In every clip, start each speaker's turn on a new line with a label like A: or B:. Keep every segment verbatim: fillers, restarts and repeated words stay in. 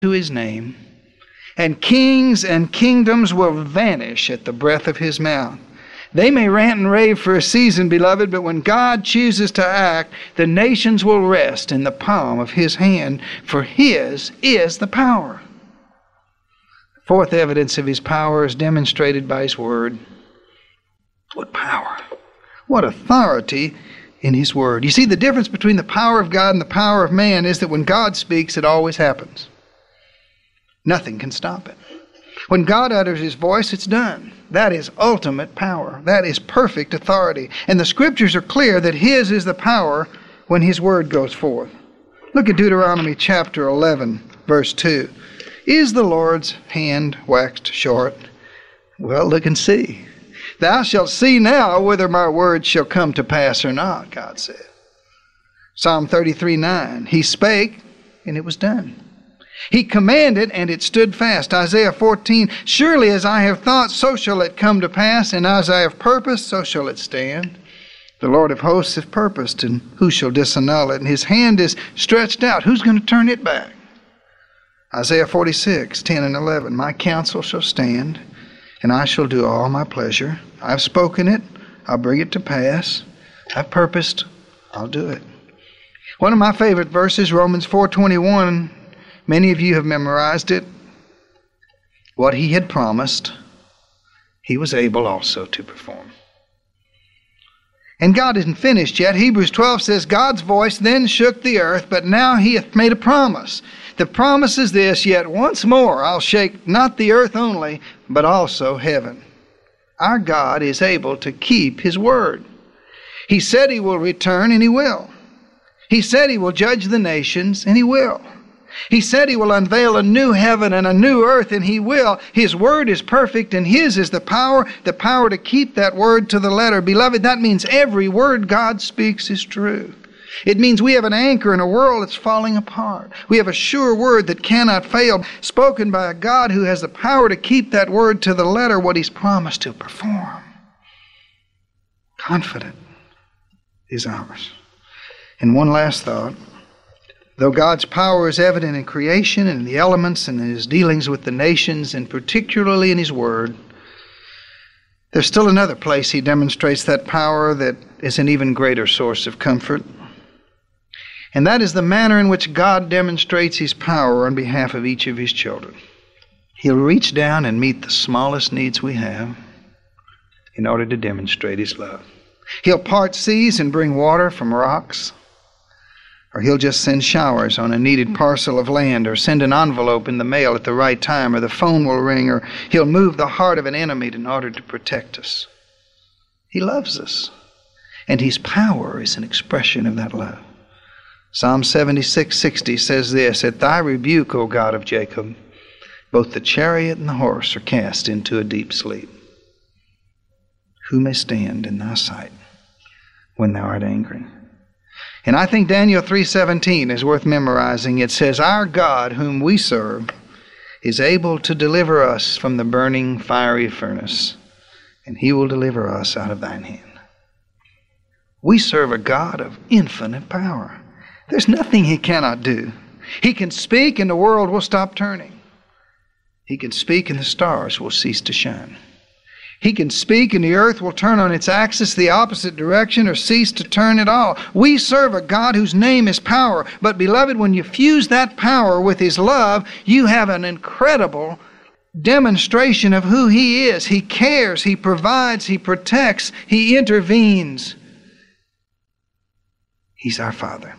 A: to his name, and kings and kingdoms will vanish at the breath of his mouth. They may rant and rave for a season, beloved, but when God chooses to act, the nations will rest in the palm of his hand, for his is the power. Fourth evidence of his power is demonstrated by his word. What power! What authority in his word. You see, the difference between the power of God and the power of man is that when God speaks, it always happens. Nothing can stop it. When God utters his voice, it's done. That is ultimate power. That is perfect authority. And the scriptures are clear that his is the power when his word goes forth. Look at Deuteronomy chapter eleven, verse two. Is the Lord's hand waxed short? Well, look and see. Thou shalt see now whether my words shall come to pass or not, God said. Psalm thirty-three, nine. He spake, and it was done. He commanded, and it stood fast. Isaiah fourteen, surely as I have thought, so shall it come to pass, and as I have purposed, so shall it stand. The Lord of hosts hath purposed, and who shall disannul it? And his hand is stretched out. Who's going to turn it back? Isaiah forty-six, ten and eleven. My counsel shall stand, and I shall do all my pleasure. I've spoken it, I'll bring it to pass. I've purposed, I'll do it. One of my favorite verses, Romans four twenty-one, many of you have memorized it. What he had promised, he was able also to perform. And God isn't finished yet. Hebrews twelve says, God's voice then shook the earth, but now he hath made a promise. The promise is this, yet once more I'll shake not the earth only, but also heaven. Our God is able to keep his word. He said he will return, and he will. He said he will judge the nations, and he will. He said he will unveil a new heaven and a new earth, and he will. His word is perfect, and his is the power, the power to keep that word to the letter. Beloved, that means every word God speaks is true. It means we have an anchor in a world that's falling apart. We have a sure word that cannot fail, spoken by a God who has the power to keep that word to the letter, what he's promised to perform. Confident is ours. And one last thought. Though God's power is evident in creation and in the elements and in his dealings with the nations, and particularly in his word, there's still another place he demonstrates that power that is an even greater source of comfort. And that is the manner in which God demonstrates his power on behalf of each of his children. He'll reach down and meet the smallest needs we have in order to demonstrate his love. He'll part seas and bring water from rocks. Or he'll just send showers on a needed parcel of land, or send an envelope in the mail at the right time, or the phone will ring, or he'll move the heart of an enemy in order to protect us. He loves us, and his power is an expression of that love. Psalm seventy-six sixty says this, At thy rebuke, O God of Jacob, both the chariot and the horse are cast into a deep sleep. Who may stand in thy sight when thou art angry? And I think Daniel three seventeen is worth memorizing. It says, Our God whom we serve is able to deliver us from the burning fiery furnace, and he will deliver us out of thine hand. We serve a God of infinite power. There's nothing he cannot do. He can speak and the world will stop turning. He can speak and the stars will cease to shine. He can speak and the earth will turn on its axis the opposite direction or cease to turn at all. We serve a God whose name is power. But beloved, when you fuse that power with his love, you have an incredible demonstration of who he is. He cares, he provides, he protects, he intervenes. He's our Father.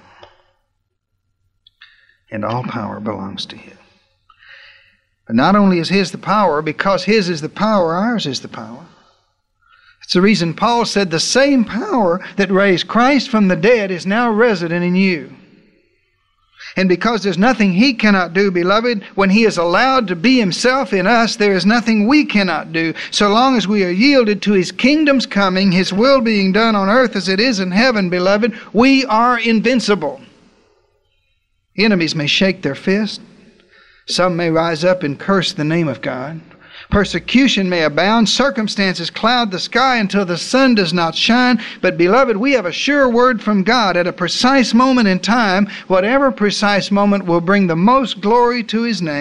A: And all power belongs to him. But not only is his the power, because his is the power, ours is the power. It's the reason Paul said the same power that raised Christ from the dead is now resident in you. And because there's nothing he cannot do, beloved, when he is allowed to be himself in us, there is nothing we cannot do. So long as we are yielded to his kingdom's coming, his will being done on earth as it is in heaven, beloved, we are invincible. Enemies may shake their fist. Some may rise up and curse the name of God. Persecution may abound, circumstances cloud the sky until the sun does not shine. But, beloved, we have a sure word from God at a precise moment in time. Whatever precise moment will bring the most glory to His name.